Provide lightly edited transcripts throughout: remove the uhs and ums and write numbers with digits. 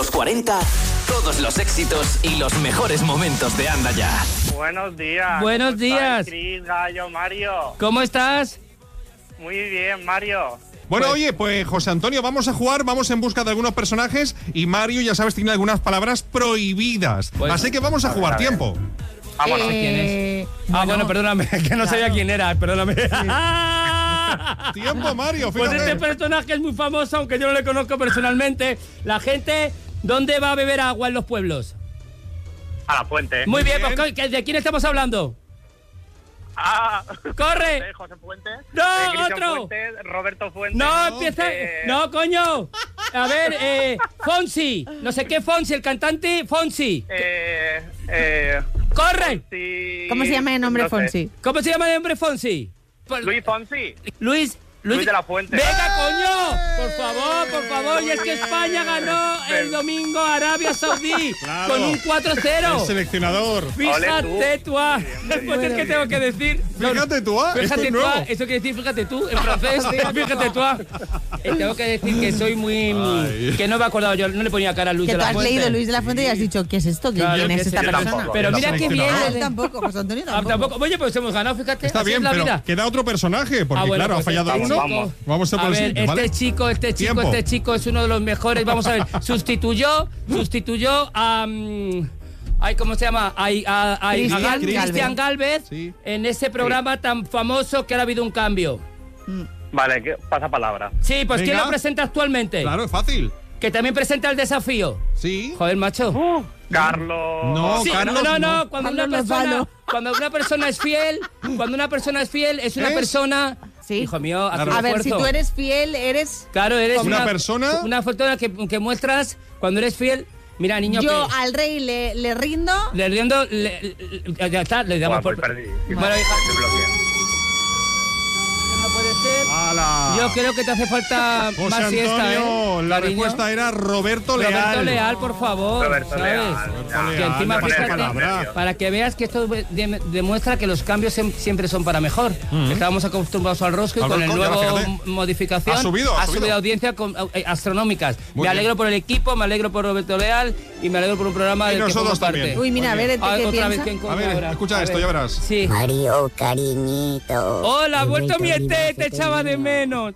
Los 40, todos los éxitos y los mejores momentos de Anda Ya. Buenos días. Buenos días. Cris, Gallo, Mario. ¿Cómo estás? Muy bien, Mario. Bueno, oye, pues José Antonio, vamos a jugar, vamos en busca de algunos personajes y Mario, ya sabes, tiene algunas palabras prohibidas. Bueno, así que vamos a jugar, tiempo. Vámonos. ¿Quién es? Bueno, perdóname, que no sabía quién era, perdóname. Tiempo, Mario, Pues fíjate. este personaje es muy famoso, aunque yo no le conozco personalmente. La gente, ¿dónde va a beber agua en los pueblos? A la fuente. Muy bien, bien. pues ¿de quién estamos hablando? ¡Corre! José Fuentes. ¡No, Cristian otro! Fuentes, Roberto Fuentes. No, empieza... No, coño. A ver, Fonsi. No sé qué Fonsi, el cantante Fonsi. ¡Corre! Sí. ¿Cómo se llama el nombre no sé. Fonsi? ¿Cómo se llama el hombre Fonsi? Luis Fonsi. Luis Luis de la Fuente. ¡Venga, coño! Por favor. Y es que España ganó el domingo a Arabia Saudí Claro. con un El 4-0. seleccionador. Fíjate tú. Después es que tengo que decir. Fíjate tú, esto Fíjate es tú, nuevo. eso quiere decir fíjate tú, en francés. Fíjate tú. Tengo que decir que soy muy. Ay. Que no me he acordado yo, no le ponía cara a Luis Que de tú la has Fuente. leído Luis de la Fuente y has dicho, ¿qué es esto? Claro, ¿Quién que es esta yo persona? tampoco. Pero Yo mira qué bien. seleccionador. Él tampoco, José Antonio tampoco. Tampoco. Oye, pues hemos ganado, fíjate. Está así bien, es la pero vida. queda otro personaje, porque Bueno, claro, pues ha fallado este uno. chico- Vamos a por a el ver, siguiente, ¿vale? Tiempo. este chico es uno de los mejores. Vamos a ver, sustituyó a ay, ¿cómo se llama? A Cristian Gálvez Sí. en ese programa tan famoso que ahora ha habido un cambio. Vale, pasa palabra. Sí, pues ¿quién Venga. lo presenta actualmente? Claro, es fácil. Que también presenta el desafío. Sí. Joder, macho. Carlos. No, Sí, Carlos, no, cuando Carlos una persona, Lozano. cuando una persona es fiel, es una ¿Es? persona. Sí. Hijo mío, haz Claro. un A ver, si esfuerzo. tú eres fiel, eres... Claro, eres Una persona- Una persona que muestras cuando eres fiel. Mira, niño, Yo que al rey le rindo. le riendo, ya está, le damos Buah, por. pues perdí. Bueno, hija, Me bloqueé. no puede ser. ¡Hala! Yo creo que te hace falta José más siesta, Antonio, la cariño? respuesta era Roberto Leal. Roberto Leal, por favor, Roberto ¿sabes? Leal. Roberto Que Leal, encima, me parece fíjate, palabra. para que veas que esto demuestra que los cambios siempre son para mejor. Estábamos acostumbrados al rosco y Al con el rosco, ya, nuevo fíjate. modificación Ha subido audiencia astronómicas. Muy Me alegro bien. por el equipo, me alegro por Roberto Leal y me alegro por un programa Y del que nosotros formo parte. también. Uy, mira, a ver, Ah, ¿qué otra vez, piensa? ¿quién coño A ver, ahora? escucha A esto, ver. ya verás. Sí. Mario, cariñito. Hola, He vuelto mi a olvidar ET, que te echaba de tenía. menos.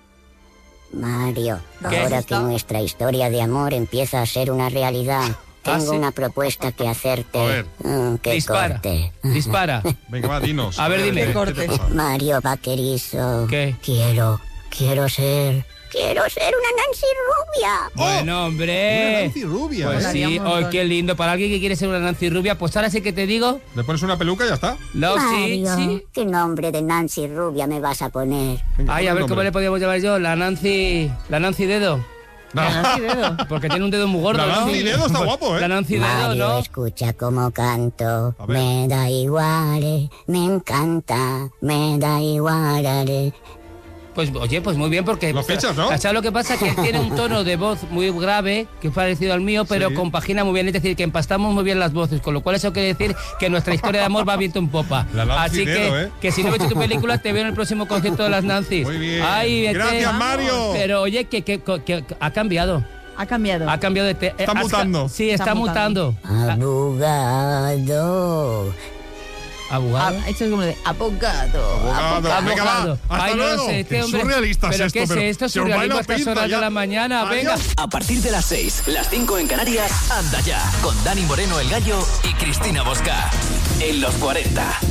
Mario, ¿Qué? ahora que nuestra historia de amor empieza a ser una realidad, tengo ¿sí? una propuesta que hacerte. A ver. Que Dispara. corte. Dispara. Venga, va, dinos. A ver, dime. ¿qué te Corte. pasa? Mario vaquerizo. ¿Qué? Quiero ser una Nancy rubia. Bueno, Una hombre. Nancy rubia, Pues ¿eh? Molaría sí, un montón. qué lindo. Para alguien que quiere ser una Nancy rubia, pues ahora sí que te digo. Le pones una peluca y ya está. No, sí, Mario, sí. ¿qué nombre de Nancy rubia me vas a poner? Venga, Ay, pon a el ver cómo nombre. le podíamos llamar yo. La Nancy Dedo. Nancy Dedo. Porque tiene un dedo muy gordo, La ¿no? Nancy Dedo está guapo, ¿eh? La Nancy Dedo, Mario, ¿no? escucha cómo canto. A ver. Me da igual, me encanta, me da igual. Pues oye, pues muy bien porque... Lo fichas, ¿no? ¿Sabes lo que pasa? Que él tiene un tono de voz muy grave, que es parecido al mío, pero Sí. compagina muy bien. Es decir, que empastamos muy bien las voces, con lo cual eso quiere decir que nuestra historia de amor va viento en popa. La Nancy Así Dedo, que, ¿eh? que si no he visto tu película, te veo en el próximo concierto de las Nancy's. Muy bien. Ay, vete. Gracias, Mario. Pero oye, que ha cambiado. Ha cambiado. Ha cambiado de... Está mutando. Sí, está Está mutando. Abogado. ¿Abogado? Esto es como de abogado. Abogado. Venga, va. Abogado. Hasta Ay, no luego. sé, este Qué hombre... surrealista es ¿Pero esto, qué es pero esto? se os va Surrealismo la a estas pinza horas ya. de la mañana. Venga. Adiós. A partir de las 6, las 5 en Canarias, Anda Ya, con Dani Moreno el Gallo y Cristina Bosca. En los 40.